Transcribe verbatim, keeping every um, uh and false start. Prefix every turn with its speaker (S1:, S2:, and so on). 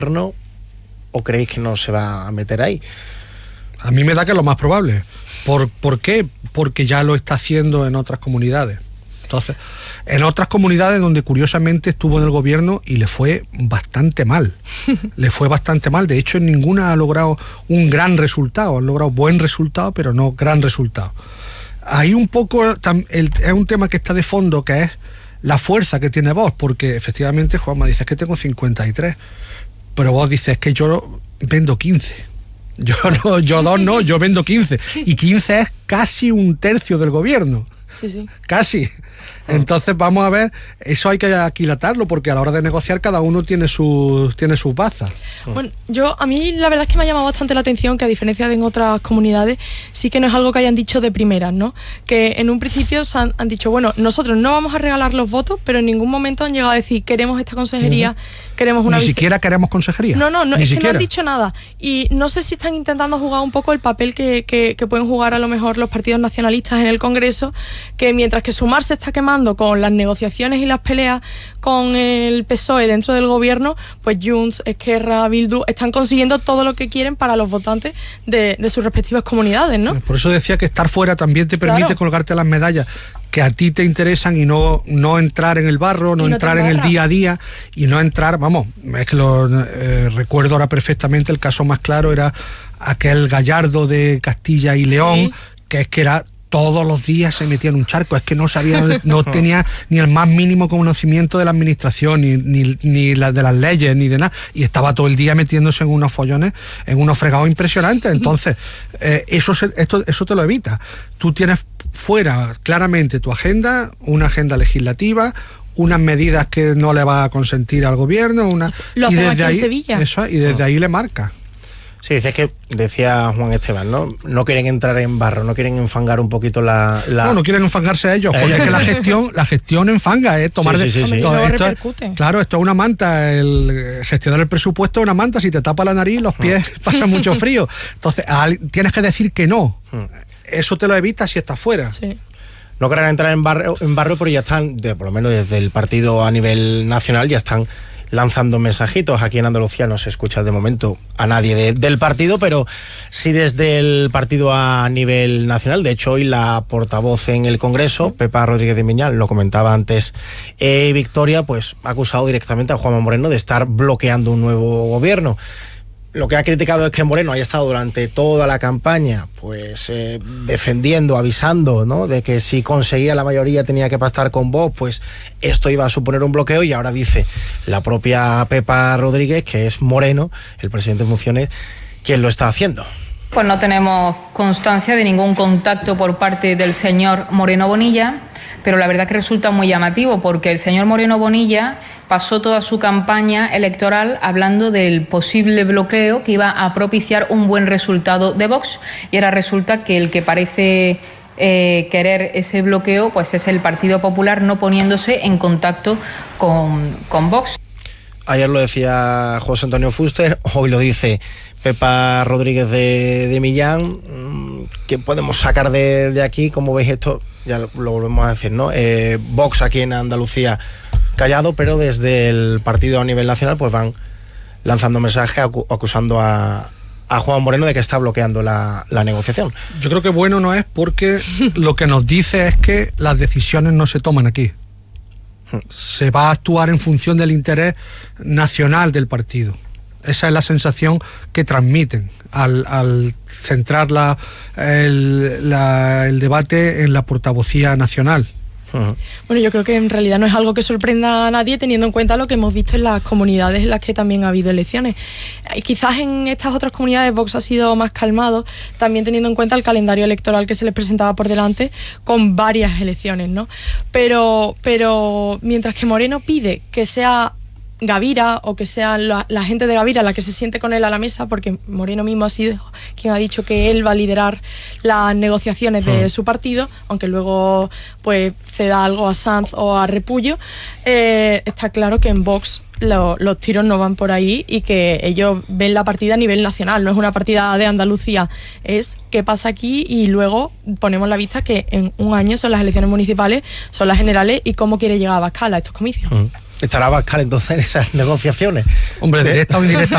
S1: gobierno o creéis que no se va a meter ahí?
S2: A mí me da que es lo más probable. ¿Por, ¿Por qué? Porque ya lo está haciendo en otras comunidades. Entonces, en otras comunidades donde curiosamente estuvo en el gobierno y le fue bastante mal. Le fue bastante mal. De hecho, en ninguna ha logrado un gran resultado. Han logrado buen resultado, pero no gran resultado. Hay un poco, el, es un tema que está de fondo, que es la fuerza que tiene Vox, porque efectivamente Juanma dice que tengo cincuenta y tres, pero Vox dice es que yo vendo quince. Yo no, yo dos no, yo vendo quince. Y quince es casi un tercio del gobierno.
S3: Sí, sí.
S2: Casi. Entonces vamos a ver, eso hay que aquilatarlo, porque a la hora de negociar cada uno tiene sus tiene sus bazas.
S3: Bueno, yo a mí la verdad es que me ha llamado bastante la atención que, a diferencia de en otras comunidades, sí que no es algo que hayan dicho de primeras, ¿no? Que en un principio se han, han dicho, bueno, nosotros no vamos a regalar los votos, pero en ningún momento han llegado a decir, queremos esta consejería, uh-huh. queremos una...
S2: Ni
S3: vice...
S2: siquiera queremos consejería.
S3: No, no, no,
S2: Ni
S3: es
S2: siquiera.
S3: que no han dicho nada. Y no sé si están intentando jugar un poco el papel que, que, que pueden jugar a lo mejor los partidos nacionalistas en el Congreso, que mientras que Sumar se está quemando con las negociaciones y las peleas con el P S O E dentro del gobierno, pues Junts, Esquerra, Bildu están consiguiendo todo lo que quieren para los votantes de, de sus respectivas comunidades, ¿no?
S2: Por eso decía que estar fuera también te permite claro. colgarte las medallas que a ti te interesan y no, no entrar en el barro, no, no entrar en el día a día y no entrar, vamos, es que lo eh, recuerdo ahora perfectamente, el caso más claro era aquel Gallardo de Castilla y León, sí. que es que era todos los días se metía en un charco, es que no sabía, no tenía ni el más mínimo conocimiento de la administración, ni, ni, ni la, de las leyes, ni de nada, y estaba todo el día metiéndose en unos follones, en unos fregados impresionantes. Entonces, eh, eso, se, esto, eso te lo evita. Tú tienes fuera claramente tu agenda, una agenda legislativa, unas medidas que no le va a consentir al gobierno, una,
S3: lo
S2: y
S3: hacen
S2: desde
S3: aquí
S2: ahí,
S3: en Sevilla.
S2: Eso, y desde ahí le marca.
S1: Sí, dices que, decía Juan Esteban, ¿no? No quieren entrar en barro, no quieren enfangar un poquito la... la...
S2: No, no quieren enfangarse a ellos, porque es que la gestión, la gestión enfanga, es ¿eh? tomar
S1: sí, sí, sí,
S2: de...
S1: sí.
S2: Todo,
S3: no
S2: esto es, claro, esto es una manta, el gestionar el presupuesto es una manta, si te tapa la nariz, los pies pasan mucho frío. Entonces, tienes que decir que no. Eso te lo evitas si estás fuera.
S3: Sí.
S1: No querrán entrar en barrio, en barrio, pero ya están, de, por lo menos desde el partido a nivel nacional, ya están lanzando mensajitos. Aquí en Andalucía no se escucha de momento a nadie de, del partido, pero sí desde el partido a nivel nacional. De hecho, hoy la portavoz en el Congreso, Pepa Rodríguez de Miñán, lo comentaba antes eh, Victoria, pues ha acusado directamente a Juanma Moreno de estar bloqueando un nuevo gobierno. Lo que ha criticado es que Moreno haya estado durante toda la campaña pues eh, defendiendo, avisando, ¿no?, de que si conseguía la mayoría tenía que pactar con Vox, pues esto iba a suponer un bloqueo, y ahora dice la propia Pepa Rodríguez que es Moreno, el presidente en funciones, quien lo está haciendo.
S4: Pues no tenemos constancia de ningún contacto por parte del señor Moreno Bonilla, pero la verdad que resulta muy llamativo, porque el señor Moreno Bonilla pasó toda su campaña electoral hablando del posible bloqueo que iba a propiciar un buen resultado de Vox, y ahora resulta que el que parece eh, querer ese bloqueo pues es el Partido Popular, no poniéndose en contacto con, con Vox.
S1: Ayer lo decía José Antonio Fuster, hoy lo dice Pepa Rodríguez de, de Millán. ¿Qué podemos sacar de, de aquí? ¿Cómo veis esto? Ya lo, lo volvemos a decir, ¿no? Eh, Vox aquí en Andalucía callado, pero desde el partido a nivel nacional pues van lanzando mensajes acu- acusando a, a Juan Moreno de que está bloqueando la, la negociación.
S2: Yo creo que bueno no es, porque lo que nos dice es que las decisiones no se toman aquí. Se va a actuar en función del interés nacional del partido. Esa es la sensación que transmiten al, al centrar la, el, la, el debate en la portavocía nacional.
S3: Uh-huh. Bueno, yo creo que en realidad no es algo que sorprenda a nadie, teniendo en cuenta lo que hemos visto en las comunidades en las que también ha habido elecciones. Y quizás en estas otras comunidades Vox ha sido más calmado, también teniendo en cuenta el calendario electoral que se les presentaba por delante, con varias elecciones, ¿no? Pero, pero mientras que Moreno pide que sea Gavira, o que sea la, la gente de Gavira la que se siente con él a la mesa, porque Moreno mismo ha sido quien ha dicho que él va a liderar las negociaciones de su partido, aunque luego pues ceda algo a Sanz o a Repullo. Eh, está claro que en Vox lo, los tiros no van por ahí, y que ellos ven la partida a nivel nacional, no es una partida de Andalucía, es qué pasa aquí, y luego ponemos la vista que en un año son las elecciones municipales, son las generales, y cómo quiere llegar a Abascal a estos comicios.
S1: ¿Estará Abascal entonces en esas negociaciones?
S2: Hombre, directa o indirecta.